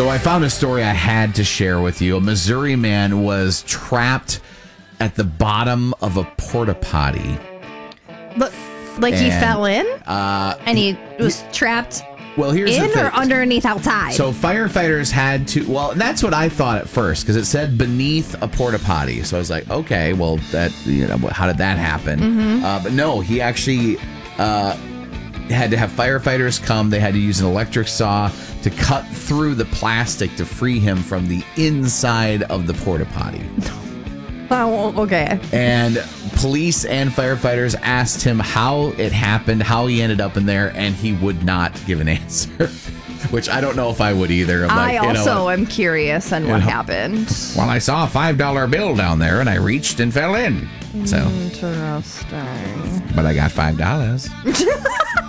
So I found a story I had to share with you. A Missouri man was trapped at the bottom of a porta potty. But he fell in? And he was trapped here's the in thing. or underneath outside? So firefighters had to, that's what I thought at first, because it said beneath a porta potty. So I was like, okay, well, how did that happen? But no, he actually had to have firefighters come. They had to use an electric saw to cut through the plastic to free him from the inside of the porta potty. Oh, okay. And police and firefighters asked him how it happened, how he ended up in there, and he would not give an answer, which I don't know if I would either. I also am curious on what happened. Well, I saw a $5 bill down there, and I reached and fell in. So interesting. But I got $5.